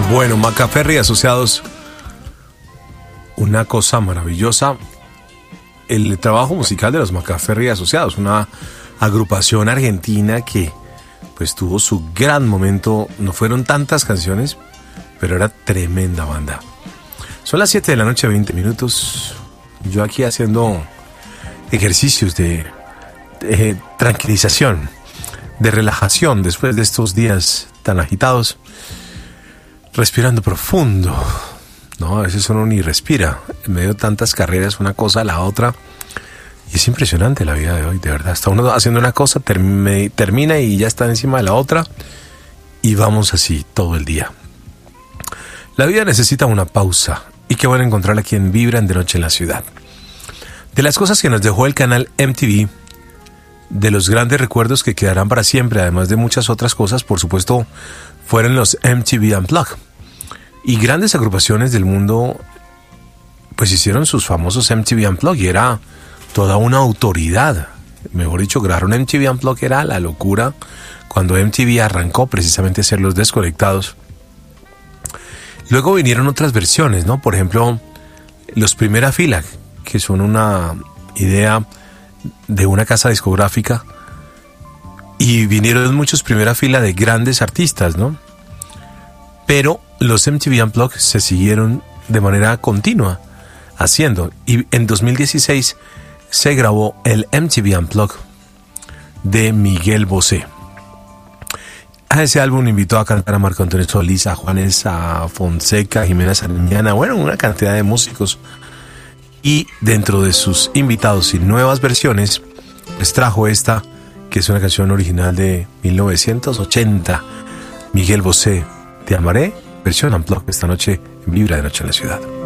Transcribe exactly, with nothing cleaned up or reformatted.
Bueno, Macaferri y Asociados, una cosa maravillosa. El trabajo musical de los Macaferri y Asociados, una agrupación argentina que pues tuvo su gran momento. No fueron tantas canciones, pero era tremenda banda. Son las siete de la noche, veinte minutos. Yo aquí haciendo ejercicios de, de tranquilización, de relajación después de estos días tan agitados. Respirando profundo. No, a veces uno ni respira. En medio de tantas carreras, una cosa a la otra. Y es impresionante la vida de hoy, de verdad. Está uno haciendo una cosa, term- termina y ya está encima de la otra. Y vamos así todo el día. La vida necesita una pausa. Y qué bueno encontrarla aquí en Vibran de Noche en la Ciudad. De las cosas que nos dejó el canal M T V, de los grandes recuerdos que quedarán para siempre, además de muchas otras cosas, por supuesto, fueron los M T V Unplugged. Y grandes agrupaciones del mundo pues hicieron sus famosos M T V Unplugged y era toda una autoridad. Mejor dicho, grabar un M T V Unplugged era la locura cuando M T V arrancó precisamente a ser los desconectados. Luego vinieron otras versiones, ¿no? Por ejemplo, los Primera Fila, que son una idea de una casa discográfica, y vinieron muchos Primera Fila de grandes artistas, ¿no? Pero los M T V Unplugged se siguieron de manera continua haciendo, y en dos mil dieciséis se grabó el M T V Unplugged de Miguel Bosé. A ese álbum invitó a cantar a Marco Antonio Solís, a Juanes, a Fonseca, a Jimena Sariñana, bueno, una cantidad de músicos. Y dentro de sus invitados y nuevas versiones, les trajo esta, que es una canción original de mil novecientos ochenta, Miguel Bosé, Te amaré, versión Unplugged, esta noche en Vibra de Noche en la Ciudad.